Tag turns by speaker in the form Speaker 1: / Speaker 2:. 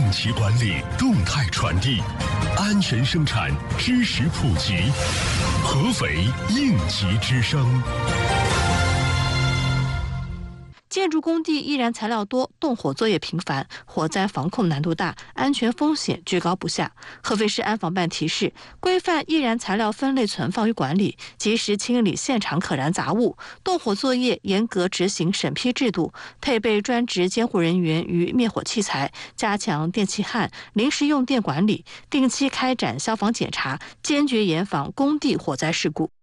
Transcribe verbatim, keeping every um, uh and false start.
Speaker 1: 期管理，动态传递，安全生产，知识普及，合肥应急之声。
Speaker 2: 建筑工地易燃材料多，动火作业频繁，火灾防控难度大，安全风险居高不下。合肥市安防办提示，规范易燃材料分类存放与管理，及时清理现场可燃杂物，动火作业严格执行审批制度，配备专职监护人员与灭火器材，加强电气焊、临时用电管理，定期开展消防检查，坚决严防工地火灾事故。